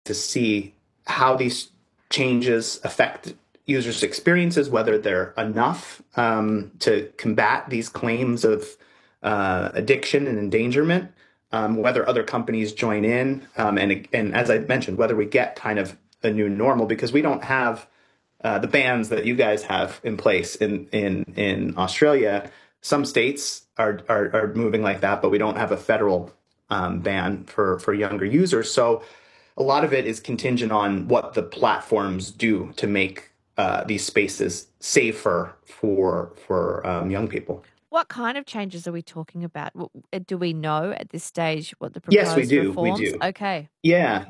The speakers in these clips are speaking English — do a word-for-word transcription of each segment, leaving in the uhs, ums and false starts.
to see how these changes affect users' experiences, whether they're enough um, to combat these claims of uh, addiction and endangerment, um, whether other companies join in, um, and and as I mentioned, whether we get kind of a new normal, because we don't have uh, the bans that you guys have in place in in in Australia. Some states are are, are moving like that, but we don't have a federal um, ban for for younger users. So a lot of it is contingent on what the platforms do to make uh, these spaces safer for for um, young people. What kind of changes are we talking about? W- uh, Do we know at this stage what the Yes, we proposed do. We reforms? do. Okay. Yeah.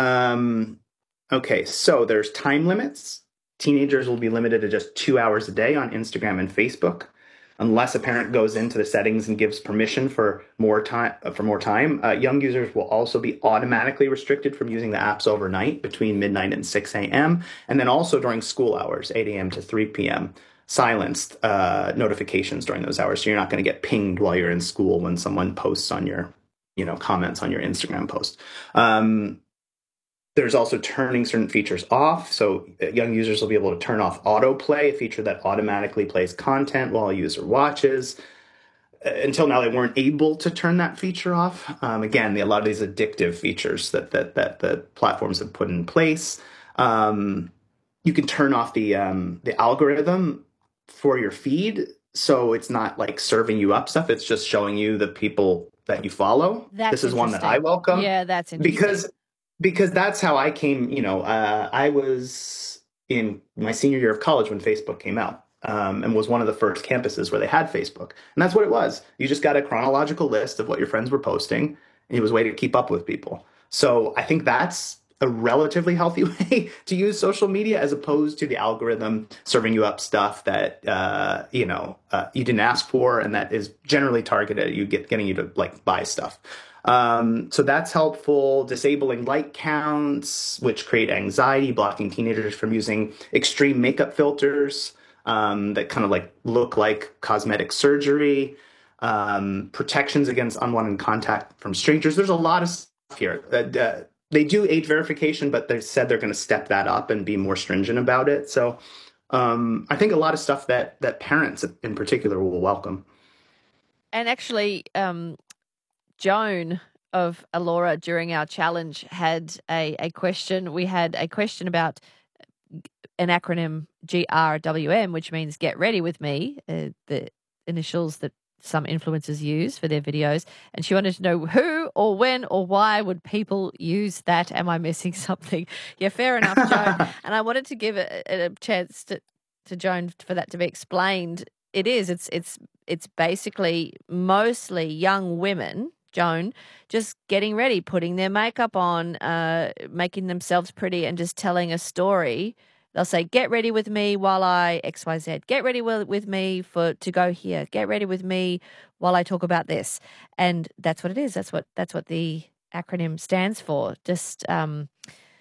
Um, okay. So there's time limits. Teenagers will be limited to just two hours a day on Instagram and Facebook, unless a parent goes into the settings and gives permission for more time. For more time, uh, young users will also be automatically restricted from using the apps overnight between midnight and six a m, and then also during school hours, eight a m to three p m. Silenced uh, notifications during those hours, so you're not going to get pinged while you're in school when someone posts on your, you know, comments on your Instagram post. Um, there's also turning certain features off. So young users will be able to turn off autoplay, a feature that automatically plays content while a user watches. Uh, Until now, they weren't able to turn that feature off. Um, again, the, a lot of these addictive features that that that the platforms have put in place. Um, you can turn off the um, the algorithm for your feed, so it's not like serving you up stuff. It's just showing you the people that you follow. That's This is one that I interesting. welcome Yeah, that's interesting. because because that's how I came. You know, uh, I was in my senior year of college when Facebook came out. Um, and was one of the first campuses where they had Facebook. And that's what it was. You just got a chronological list of what your friends were posting, and it was a way to keep up with people. So I think that's a relatively healthy way to use social media, as opposed to the algorithm serving you up stuff that uh, you know uh, you didn't ask for, and that is generally targeted at you, get, getting you to like buy stuff. Um, so that's helpful. Disabling like counts, which create anxiety, blocking teenagers from using extreme makeup filters um, that kind of like look like cosmetic surgery. Um, protections against unwanted contact from strangers. There's a lot of stuff here. Uh, uh, they do age verification, but they said they're going to step that up and be more stringent about it. So um, I think a lot of stuff that that parents in particular will welcome. And actually, um, Joan of Alora during our challenge had a, a question. We had a question about an acronym G R W M, which means get ready with me, uh, the initials that some influencers use for their videos. And she wanted to know who or when or why would people use that? Am I missing something? Yeah, fair enough, Joan. And I wanted to give a, a chance to, to Joan for that to be explained. It is. It's it's it's basically mostly young women, Joan, just getting ready, putting their makeup on, uh, making themselves pretty, and just telling a story. They'll say, "Get ready with me while I X Y Z. Get ready with, with me for to go here. Get ready with me while I talk about this." And that's what it is. That's what that's what the acronym stands for. Just, um,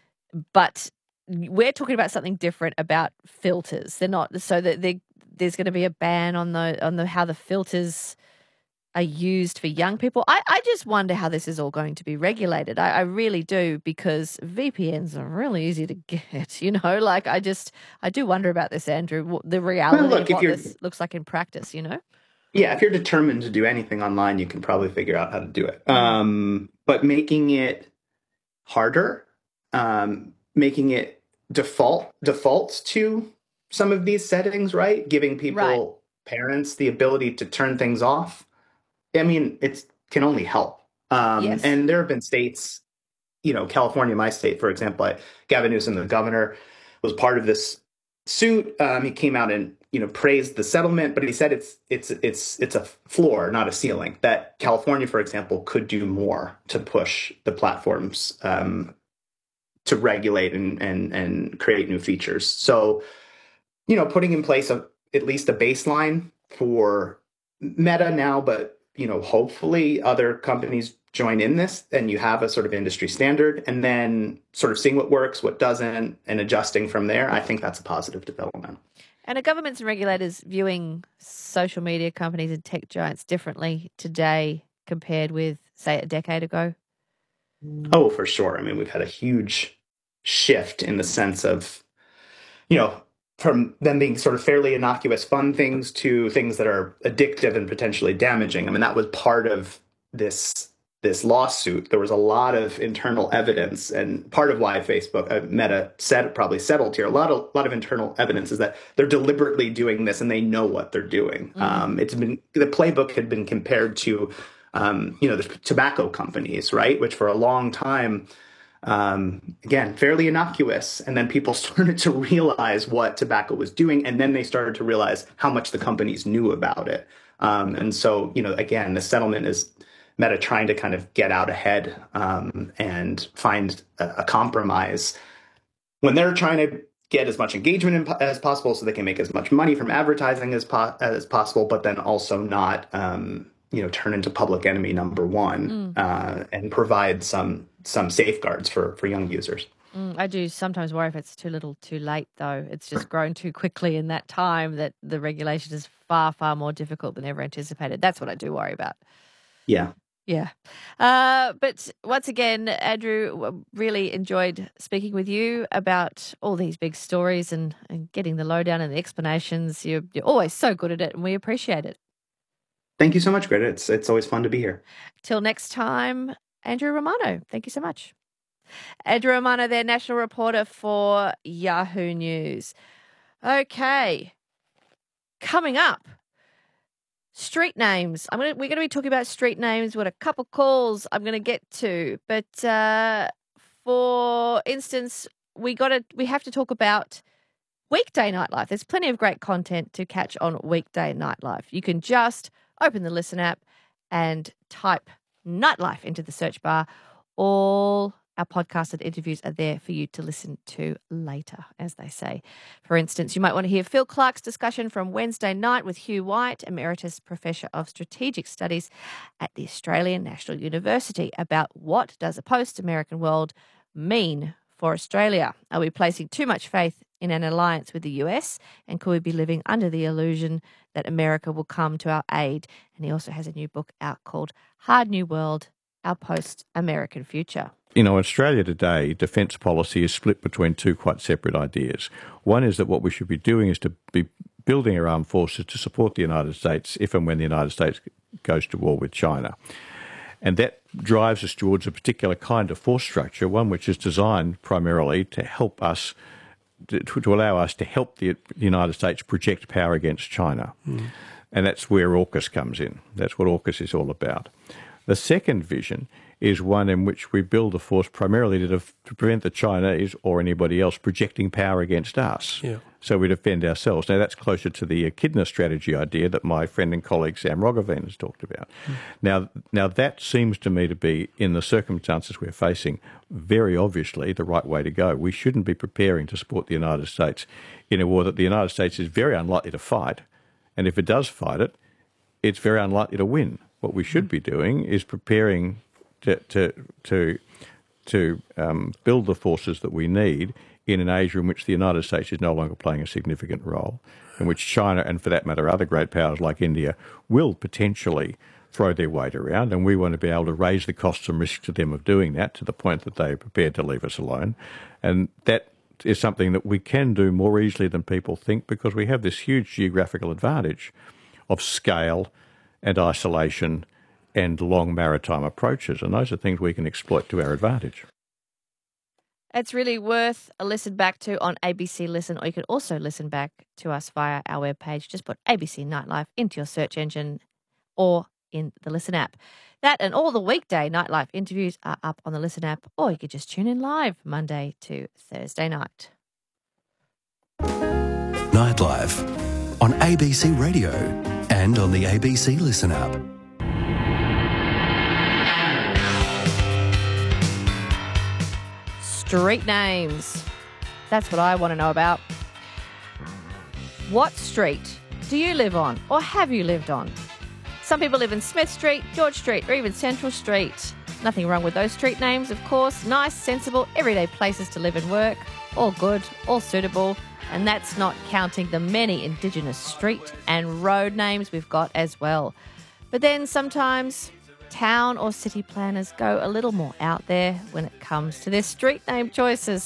but we're talking about something different about filters. They're not so that they, there's going to be a ban on the on the how the filters are used for young people. I, I just wonder how this is all going to be regulated. I, I really do, because V P Ns are really easy to get, you know, like I just, I do wonder about this, Andrew, the Well, reality of look, if what you're this looks like in practice, you know? yeah, if you're determined to do anything online, you can probably figure out how to do it. Mm. Um, but making it harder, um, making it default default to some of these settings, right? Giving Right. people, parents, the ability to turn things off. I mean, it can only help. Um, Yes. and there have been states, you know, California, my state, for example, I, Gavin Newsom, the governor, was part of this suit. Um, he came out and you know praised the settlement, but he said it's it's it's it's a floor, not a ceiling. That California, for example, could do more to push the platforms um, to regulate and and and create new features. So you know, putting in place a, at least a baseline for Meta now, but you know, hopefully other companies join in this, and you have a sort of industry standard, and then sort of seeing what works, what doesn't, and adjusting from there. I think that's a positive development. And are governments and regulators viewing social media companies and tech giants differently today compared with, say, a decade ago? Oh, for sure. I mean, we've had a huge shift in the sense of, you know, from them being sort of fairly innocuous, fun things to things that are addictive and potentially damaging. I mean, that was part of this this lawsuit. There was a lot of internal evidence, and part of why Facebook, uh, Meta, said probably settled here. A lot of lot of internal evidence is that they're deliberately doing this, and they know what they're doing. Mm-hmm. Um, it's been the playbook had been compared to, um, you know, the tobacco companies, right, which for a long time. Um, again, fairly innocuous. And then people started to realize what tobacco was doing. And then they started to realize how much the companies knew about it. Um, and so, you know, again, the settlement is Meta trying to kind of get out ahead um, and find a, a compromise when they're trying to get as much engagement in, as possible so they can make as much money from advertising as, po- as possible, but then also not, um, you know, turn into public enemy number one mm. uh, and provide some some safeguards for, for young users. Mm, I do sometimes worry if it's too little too late, though. It's just grown too quickly in that time that the regulation is far, far more difficult than ever anticipated. That's what I do worry about. Yeah. Yeah. Uh, but once again, Andrew, really enjoyed speaking with you about all these big stories and, and getting the lowdown and the explanations. You're, you're always so good at it, and we appreciate it. Thank you so much, Greta. It's, it's always fun to be here. Till next time, Andrew Romano. Thank you so much. Andrew Romano, their national reporter for Yahoo News. Okay. Coming up, street names. I'm gonna we're gonna be talking about street names with a couple calls I'm gonna get to. But uh, for instance, we gotta we have to talk about weekday nightlife. There's plenty of great content to catch on weekday nightlife. You can just open the Listen app and type nightlife into the search bar. All our podcasted interviews are there for you to listen to later, as they say. For instance, you might want to hear Phil Clark's discussion from Wednesday night with Hugh White, Emeritus Professor of Strategic Studies at the Australian National University, about what does a post-American world mean for Australia. Are we placing too much faith in an alliance with the U S, and could we be living under the illusion that America will come to our aid? And he also has a new book out called Hard New World, Our Post-American Future. You know, Australia today, defence policy is split between two quite separate ideas. One is that what we should be doing is to be building our armed forces to support the United States if and when the United States goes to war with China. And that drives us towards a particular kind of force structure, one which is designed primarily to help us, to, to allow us to help the, the United States project power against China. Mm. And that's where AUKUS comes in. That's what AUKUS is all about. The second vision is one in which we build a force primarily to, def- to prevent the Chinese or anybody else projecting power against us. Yeah. So we defend ourselves. Now, that's closer to the Echidna strategy idea that my friend and colleague Sam Roggeveen has talked about. Mm. Now, now, that seems to me to be, in the circumstances we're facing, very obviously the right way to go. We shouldn't be preparing to support the United States in a war that the United States is very unlikely to fight. And if it does fight it, it's very unlikely to win. What we should be doing is preparing to to to, to um, build the forces that we need in an age in which the United States is no longer playing a significant role, in which China and, for that matter, other great powers like India will potentially throw their weight around, and we want to be able to raise the costs and risks to them of doing that to the point that they are prepared to leave us alone. And that is something that we can do more easily than people think, because we have this huge geographical advantage of scale and isolation and long maritime approaches, and those are things we can exploit to our advantage. It's really worth a listen back to on A B C Listen, or you can also listen back to us via our webpage. Just put A B C Nightlife into your search engine or in the Listen app. That and all the weekday Nightlife interviews are up on the Listen app, or you could just tune in live Monday to Thursday night. Nightlife on A B C Radio and on the A B C Listen app. Street names. That's what I want to know about. What street do you live on, or have you lived on? Some people live in Smith Street, George Street, or even Central Street. Nothing wrong with those street names, of course. Nice, sensible, everyday places to live and work. All good, all suitable. And that's not counting the many Indigenous street and road names we've got as well. But then sometimes town or city planners go a little more out there when it comes to their street name choices.